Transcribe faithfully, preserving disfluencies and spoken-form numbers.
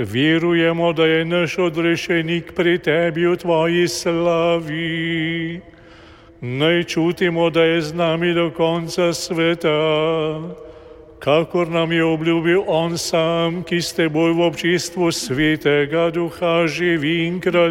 Vjerujemo, da je naš odrešenik pri tebi v tvoji slavi. Naj čutimo, da je z nami do konca sveta, kakor nam je obljubil on sam, ki s teboj v občestvu svetega duha živi in kralj